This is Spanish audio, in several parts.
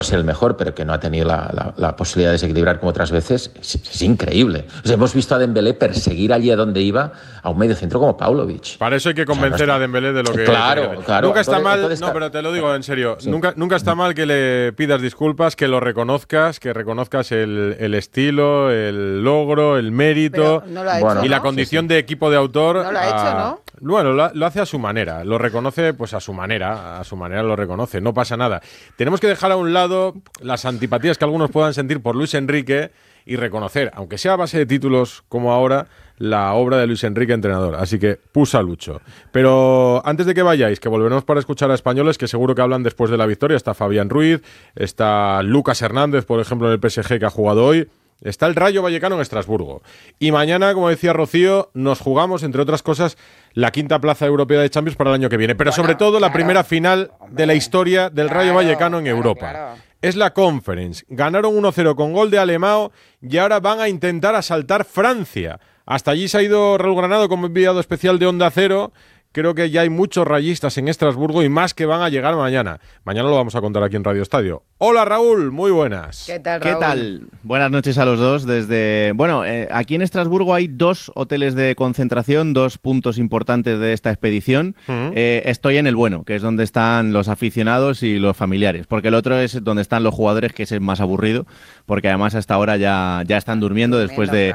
ser el mejor, pero que no ha tenido la posibilidad de desequilibrar como otras veces, es increíble. O sea, hemos visto a Dembélé perseguir allí a donde iba a un mediocentro como Pavlovic. Para eso hay que convencer a Dembélé de lo que Claro. Nunca está mal, entonces no, pero te lo digo en serio, sí. nunca está mal que le pidas disculpas, que lo reconozcas, que reconozcas el estilo, el logro, el mérito no lo ha hecho, y la condición de equipo de autor. No lo ha hecho, ¿no? Bueno, lo hace a su manera, lo reconoce pues a su manera lo reconoce, no pasa nada. Tenemos que dejar a un lado las antipatías que algunos puedan sentir por Luis Enrique y reconocer, aunque sea a base de títulos como ahora, la obra de Luis Enrique entrenador. Así que pusa Lucho. Pero antes de que vayáis, que volveremos para escuchar a españoles que seguro que hablan después de la victoria. Está Fabián Ruiz, está Lucas Hernández, por ejemplo, en el PSG que ha jugado hoy. Está el Rayo Vallecano en Estrasburgo. Y mañana, como decía Rocío, nos jugamos, entre otras cosas, la quinta plaza europea de Champions para el año que viene. Pero sobre todo la primera final de la historia del Rayo Vallecano en Europa. Es la Conference. Ganaron 1-0 con gol de Alemão y ahora van a intentar asaltar Francia. Hasta allí se ha ido Raúl Granado como enviado especial de Onda Cero. Creo que ya hay muchos rayistas en Estrasburgo y más que van a llegar mañana. Mañana lo vamos a contar aquí en Radio Estadio. Hola Raúl, muy buenas. ¿Qué tal, Raúl? ¿Qué tal? Buenas noches a los dos. Aquí en Estrasburgo hay 2 hoteles de concentración, 2 puntos importantes de esta expedición. Estoy en el bueno, que es donde están los aficionados y los familiares, porque el otro es donde están los jugadores, que es el más aburrido, porque además hasta ahora ya están durmiendo después de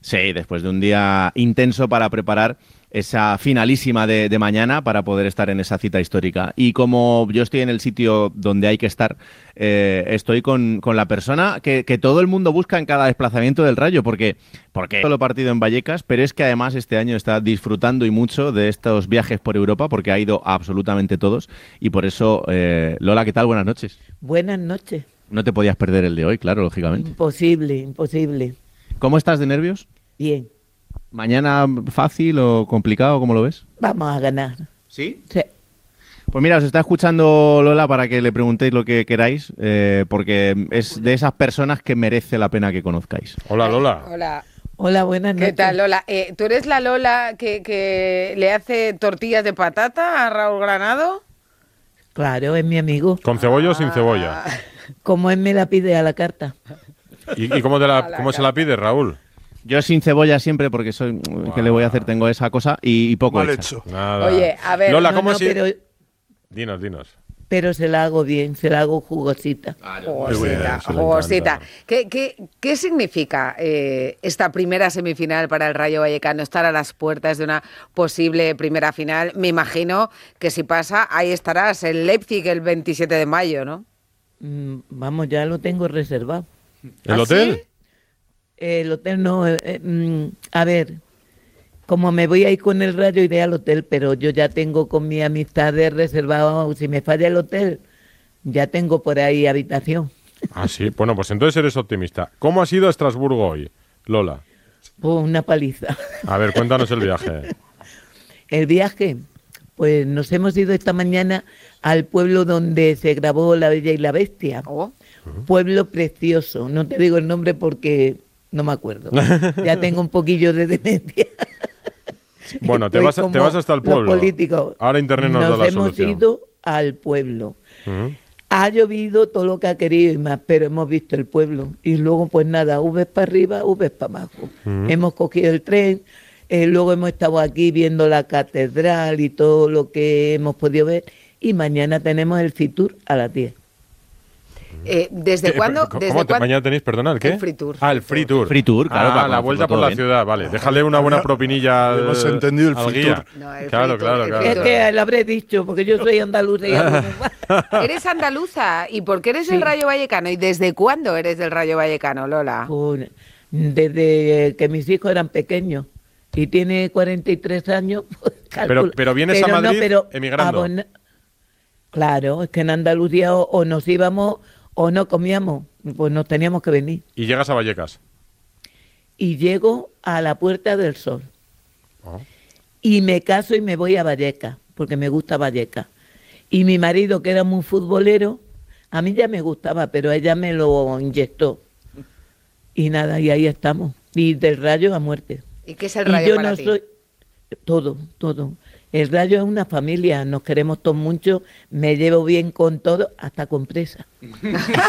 un día intenso para preparar esa finalísima de mañana para poder estar en esa cita histórica. Y como yo estoy en el sitio donde hay que estar, estoy con la persona que todo el mundo busca en cada desplazamiento del Rayo, porque solo partido en Vallecas, pero es que además este año está disfrutando y mucho de estos viajes por Europa, porque ha ido a absolutamente todos, y por eso, Lola, ¿qué tal? Buenas noches. Buenas noches. No te podías perder el de hoy, claro, lógicamente. Imposible. ¿Cómo estás de nervios? Bien. ¿Mañana fácil o complicado? ¿Cómo lo ves? Vamos a ganar. ¿Sí? Sí. Pues mira, os está escuchando Lola para que le preguntéis lo que queráis, porque es de esas personas que merece la pena que conozcáis. Hola, Lola. Hola, buenas noches. ¿Qué tal, Lola? ¿Tú eres la Lola que le hace tortillas de patata a Raúl Granado? Claro, es mi amigo. ¿Con cebolla o sin cebolla? Como él me la pide a la carta. ¿Y cómo se la pide, Raúl? Yo sin cebolla siempre, porque soy... ¿Qué le voy a hacer? Tengo esa cosa y poco Mal hecha. hecho. Nada. Oye, a ver... Lola, ¿cómo así? Pero, Dinos. pero se la hago bien, se la hago jugosita. Jugosita. ¿Qué significa esta primera semifinal para el Rayo Vallecano? Estar a las puertas de una posible primera final. Me imagino que si pasa, ahí estarás, en Leipzig el 27 de mayo, ¿no? Vamos, ya lo tengo reservado. ¿El hotel? ¿Sí? El hotel no, a ver, como me voy a ir con el Rayo iré al hotel, pero yo ya tengo con mi amistades reservado, si me falla el hotel, ya tengo por ahí habitación. Ah, sí, bueno, pues entonces eres optimista. ¿Cómo ha sido Estrasburgo hoy, Lola? Pues una paliza. A ver, cuéntanos el viaje. El viaje, pues nos hemos ido esta mañana al pueblo donde se grabó La Bella y la Bestia. Pueblo precioso, no te digo el nombre porque... no me acuerdo. Ya tengo un poquillo de demencia. Bueno, te vas hasta el pueblo. Políticos. Ahora Internet nos da la solución. Nos hemos ido al pueblo. Ha llovido todo lo que ha querido y más, pero hemos visto el pueblo. Y luego, pues nada, Vs para arriba, Vs para abajo. Hemos cogido el tren, luego hemos estado aquí viendo la catedral y todo lo que hemos podido ver. Y mañana tenemos el Fitur a las 10. ¿Desde cuándo? Mañana tenéis, perdona, ¿el qué? El Free Tour. Ah, el Free Tour. Free Tour, claro. La vuelta por la ciudad, vale. Déjale una buena propinilla al, Hemos entendido el al Free guía. Tour. No, el Claro. Es que lo habré dicho, porque yo soy andaluza. Eres andaluza. ¿Y por qué eres del Rayo Vallecano? ¿Y desde cuándo eres del Rayo Vallecano, Lola? Pues, desde que mis hijos eran pequeños. Y tiene 43 años. Pues, pero vienes a Madrid emigrando. Claro, es que en Andalucía o nos íbamos o no comíamos, pues nos teníamos que venir. Y llegas a Vallecas. Y llego a la Puerta del Sol. Y me caso y me voy a Vallecas, porque me gusta Vallecas. Y mi marido, que era muy futbolero, a mí ya me gustaba, pero ella me lo inyectó. Y nada, y ahí estamos. Y del Rayo a muerte. ¿Y qué es el Rayo para ti? Todo. El Rayo es una familia, nos queremos todos mucho, me llevo bien con todo, hasta con presa.